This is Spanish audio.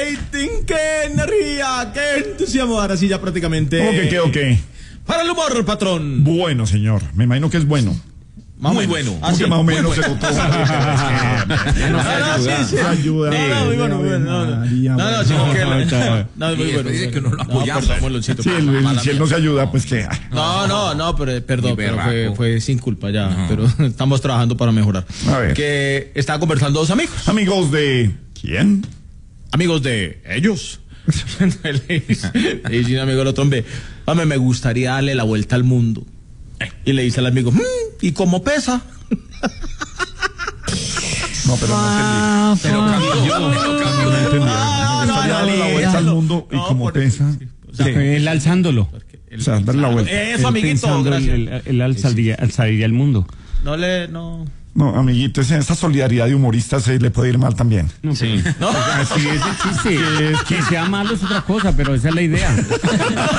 rating, qué energía, qué entusiasmo. Ahora sí, ya prácticamente. Ok. Para el humor, patrón. Bueno, señor. Me imagino que es bueno. Muy bueno. ¿Cómo que más o menos se votó? Sí. Ayuda. No, muy bueno. No, sino que. No, muy bueno. Dice que no lo apoyamos. Perdón, Meloncito. Si él no se ayuda, pues que. No, pero perdón, pero berraco. fue sin culpa ya. Pero estamos trabajando para mejorar. A ver. Que estaba conversando dos amigos. Amigos de. ¿Quién? Amigos de ellos. Le dice un amigo al otro, hombre, me gustaría darle la vuelta al mundo. Y le dice al amigo, ¿y cómo pesa? No, pero no entendí. Pero cambió. No entendí. Darle la vuelta al mundo y como pesa. Él alzándolo. O sea, darle la vuelta. Eso, amiguito, gracias. Él alzaría el mundo. No. No, amiguito, esa solidaridad de humoristas le puede ir mal también. No, sí. No. Así es el chiste. Que sea malo es otra cosa, pero esa es la idea.